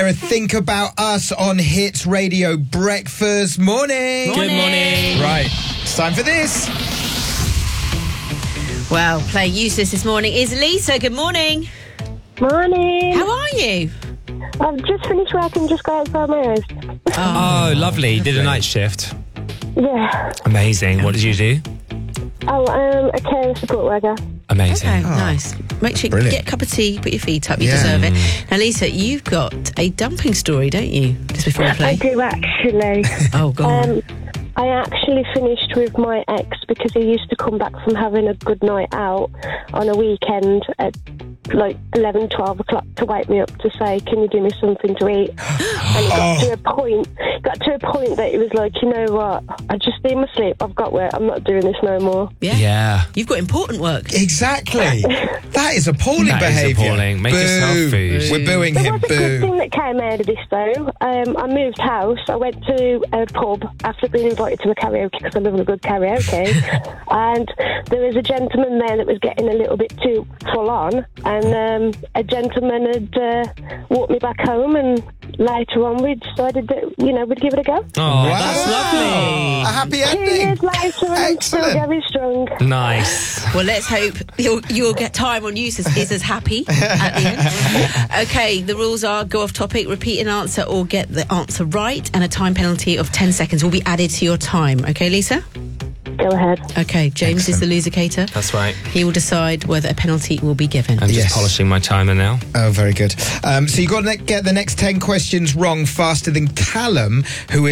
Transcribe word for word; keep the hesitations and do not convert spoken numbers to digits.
Think About Us on Hits Radio Breakfast. Morning. Morning. Good morning. Right, it's time for this. Well, playing useless this morning is Lisa. Good morning. Morning. How are you? I've just finished work and just got outside my house. Oh, oh lovely. Did a night shift. Yeah. Amazing. What did you do? Oh, um, a care support worker. Amazing. Okay, oh, nice. Make sure you brilliant. get a cup of tea, put your feet up. You Yeah. deserve it. Now, Lisa, you've got a dumping story, don't you? Just before we play. I do actually. Oh, go on. Um, I actually finished with my ex because he used to come back from having a good night out on a weekend at like eleven, twelve o'clock to wake me up to say, can you do me something to eat? And it got Oh. to a point, got to a point that it was like, you know what, I just need my sleep, I've got work, I'm not doing this no more. Yeah. Yeah. You've got important work. Exactly. That is appalling That is behaviour. appalling. Make Boo. yourself food. We're booing There him. was a good Boo. thing that came out of this though. Um, I moved house. I went to a pub after being invited to a karaoke because I love a good karaoke. And there was a gentleman there that was getting a little bit too full on. And um, a gentleman had uh, walked me back home, and later on we decided that, you know, we'd give it a go. Oh, Wow. that's lovely. A happy Two ending. years later and I'm still Excellent. going strong. Nice. Well, let's hope your, your get time on use is, is as happy at the end. Okay, the rules are go off topic, repeat an answer, or get the answer right, and a time penalty of ten seconds will be added to your time. Okay, Lisa? Go ahead. Okay, James is the loser-cater. That's right. He will decide whether a penalty will be given. I'm just Yes. polishing my timer now. Oh, very good. Um, so you've got to get the next ten questions wrong faster than Callum, who is